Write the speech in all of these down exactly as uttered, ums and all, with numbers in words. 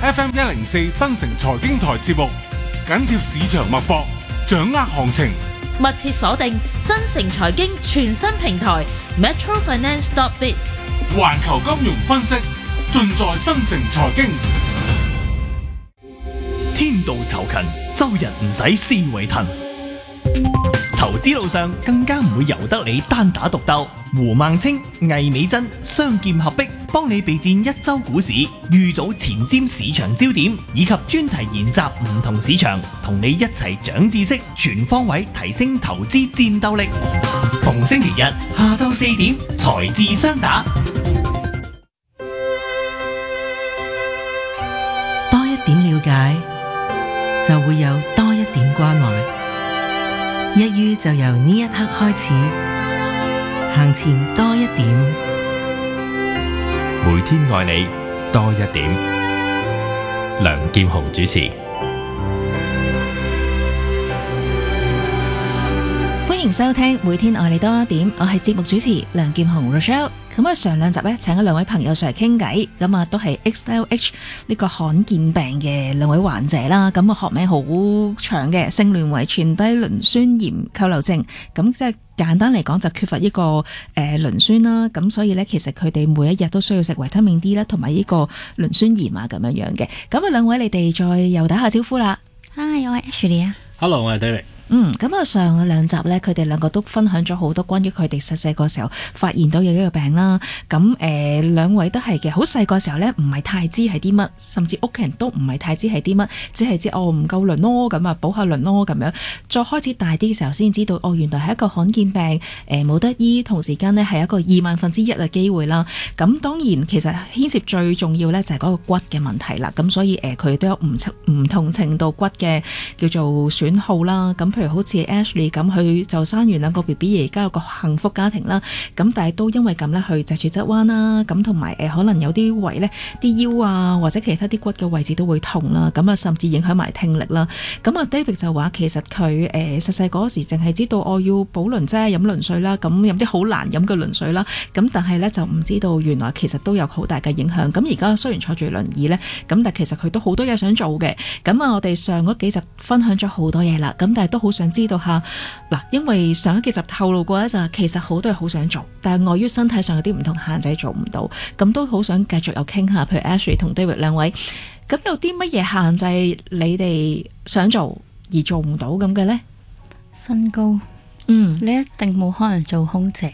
F M 一零四新城財經台節目，緊貼市場脈搏，掌握行情， 密切鎖定新城財經全新平台 Metro Finance dot biz， 環球金融分析盡在新城財經。 天道酬勤，周日唔使思維騰。投資路上更加唔會由得你單打獨鬥。胡孟青、魏美珍雙劍合璧，幫你備戰一周股市，預早前瞻市場焦點，以及專題研習唔同市場，同你一齊長知識，全方位提升投資戰鬥力。逢星期日下晝四點，財智雙打。 多一點了解，就會有多一點關懷。一於就由呢一刻開始，行前多一點。 每天愛你多一點。梁劍虹主持。 歡迎收聽每天愛你多一點，我係節目主持梁劍虹 Rochelle。咁啊，上兩集咧請咗兩位朋友上嚟傾偈，咁啊都係 X L H 呢個罕見病嘅兩位患者啦。咁啊學名好長嘅，性聯遺傳低磷酸鹽扣留症。咁即係簡單嚟講就缺乏呢個誒磷酸啦。咁所以咧其實佢哋每一日都需要食維他命 D 啦，同埋呢個磷酸鹽啊咁樣樣嘅。咁啊兩位你哋再又打下招呼啦。 Hi， 我係 Ashley 啊。 Hello， 我係 David。 嗯，咁啊上兩集咧，佢哋兩個都分享咗好多關於佢哋細細個時候發現到有呢個病啦。咁誒兩位都係嘅，好細個時候咧，唔係太知係啲乜，甚至屋企人都唔係太知係啲乜，只係知哦唔夠磷咯，咁啊補下磷咯咁樣。再開始大啲嘅時候，先知道哦原來係一個罕見病，誒、呃、冇得醫，同時間呢係一個二萬分之一嘅機會啦。咁當然其實牽涉最重要咧就係嗰個骨嘅問題啦。咁所以誒佢、呃、都有唔唔同程度骨嘅叫做損耗啦。咁譬如好似 Ashley 咁，佢就生完兩個 B B， 而家有個幸福家庭啦。咁但係都因為咁咧，去脊柱側彎啦。咁同埋誒，可能有啲位咧，啲腰啊或者其他啲骨嘅位置都會痛啦。咁啊，甚至影響埋聽力啦。咁啊，David 就話其實佢誒細細嗰時淨係知道我要補磷啫，飲磷水啦。咁飲啲好難飲嘅磷水啦。咁但係咧就唔知道原來其實都有好大嘅影響。咁而家雖然坐住輪椅咧，咁但係其實佢都好多嘢想做嘅。咁啊，我哋上嗰幾集分享咗好多嘢啦。咁但係都好想知道下嗱，因為上一幾集透露過咧，就其實好多嘢好想做，但係礙於身體上有啲唔同限制做唔到，咁都好想繼續有傾下，譬如 Ashley 同 David 兩位，咁有啲乜嘢限制你哋想做而做唔到咁嘅呢？ 身高。 嗯， 你一定冇可能做空姐，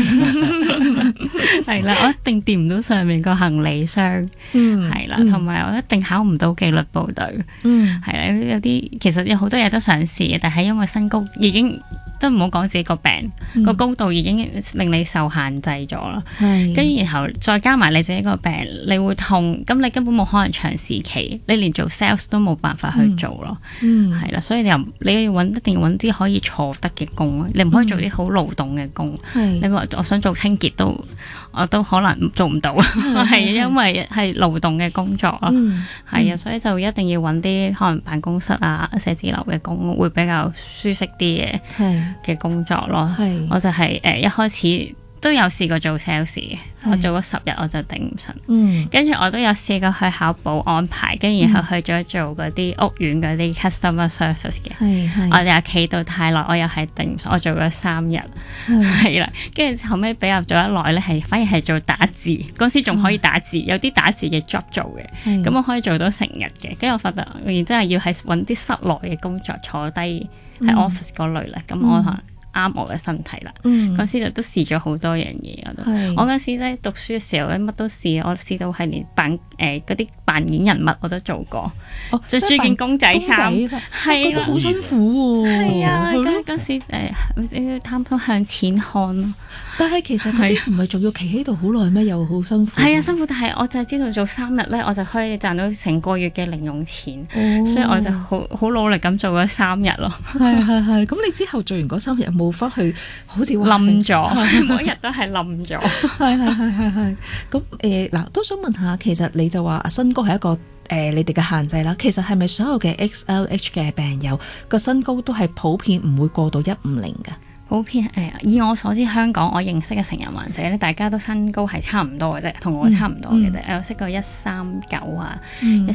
係啦，我一定掂唔到上面個行李箱，嗯，係啦，同埋我一定考唔到紀律部隊，嗯，係啦，有啲其實有好多嘢都想試嘅，但係因為身高已經都唔好講自己個病個、嗯、高度已經令你受限制咗啦，係，跟住然後再加埋你自己個病，你會痛，咁你根本冇可能長時期，你連做 sales 都冇辦法去做咯，嗯，係啦，所以你又你要揾一定要揾啲可以坐得嘅工。你唔可以做啲好勞動嘅工，嗯、你話我想做清潔都，我都可能做唔到，係因為係勞動嘅工作咯，係啊、嗯，所以就一定要揾啲可能辦公室啊、寫字樓嘅工會比較舒適啲嘅嘅工作咯。我就係、是、誒、呃、一開始都有試過做 sales 嘅，我做咗十日我就頂唔順，跟住、嗯、我都有試過去考保安牌，跟住然後去咗做嗰啲屋苑嗰啲 customer service 嘅，嗯、我哋又企到太耐，我又係頂唔順，我做咗三日，係啦、嗯，跟住後尾比較做得耐咧，係反而係做打字，嗰時仲可以打字，嗯、有啲打字嘅 job 做嘅，咁、嗯、我可以做到成日嘅，跟住我覺得，然之後要係揾啲室內嘅工作，坐低喺 office 嗰類咧，咁、嗯、我可能。啱我嘅身體啦，嗰、嗯、時就都試咗好多樣嘢。我都，是我嗰時咧讀書嘅時候咧，乜都試，我試到係連扮誒嗰啲扮演人物我都做過，哦、就著件公仔衫，係啊，好辛苦喎。係啊，嗰嗰時誒誒貪多向前看咯。 但係其實嗰啲唔係仲要企喺度好耐咩？又好辛苦。 係啊，辛苦，但係我就係知道做三日咧，我就可以賺到成個月嘅零用錢，哦、所以我就好好努力咁做咗三日咯。 係係係，咁你之後做完嗰三日有冇翻去好似冧咗？每日都係冧咗。 係係係係係。咁誒嗱，都想問下，其實你就話身高係一個誒、呃、你哋嘅限制啦。其實係咪所有嘅 X L H 嘅病友個身高都係普遍唔會過到一五零㗎？ 普遍誒，以我所知，香港我認識嘅成人患者咧，大家都身高係差唔多嘅啫，同我差唔多嘅啫。嗯、我識過一三九啊，一